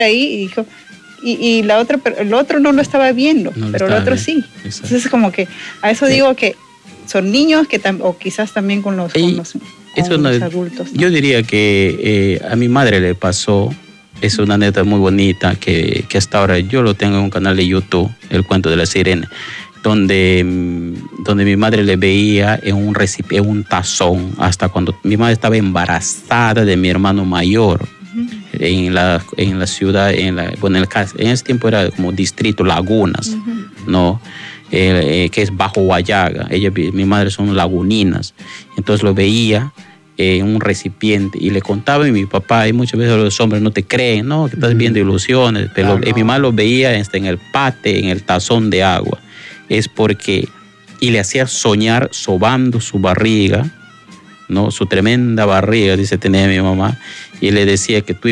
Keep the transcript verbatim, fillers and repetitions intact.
ahí y dijo, y, y la otra, el otro no lo estaba viendo, no pero el otro bien. Sí. Exacto. Entonces como que a eso sí. Digo que son niños que tam, o quizás también con los, con los, con eso los no, adultos, ¿no? Yo diría que eh, a mi madre le pasó, es una neta muy bonita que, que hasta ahora yo lo tengo en un canal de YouTube, El Cuento de la Sirena, donde, donde mi madre le veía en un recipiente, en un tazón, hasta cuando mi madre estaba embarazada de mi hermano mayor. En la, en la ciudad, en, la, bueno, en, el, en ese tiempo era como distrito Lagunas, uh-huh. ¿no? Eh, eh, que es bajo Guayaga. Ella, mi madre son laguninas. Entonces lo veía en un recipiente y le contaba a mi papá, y muchas veces los hombres no te creen, ¿no? Que estás uh-huh. viendo ilusiones, pero claro, no. Mi madre lo veía en el pate, en el tazón de agua. Es porque, y le hacía soñar sobando su barriga, ¿no? Su tremenda barriga, dice, tenía mi mamá, y le decía que tú